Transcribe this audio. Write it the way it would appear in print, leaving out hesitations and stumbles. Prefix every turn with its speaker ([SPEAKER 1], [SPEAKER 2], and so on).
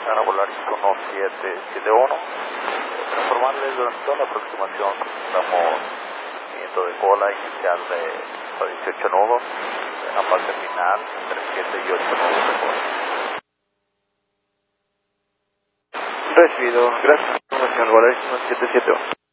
[SPEAKER 1] Ana Volaris 1771. Informarles durante toda la aproximación damos movimiento de cola inicial de 18 nudos, en la parte final entre 7 y 8 nudos de cola.
[SPEAKER 2] Recibido, gracias, información, Volaris 1771.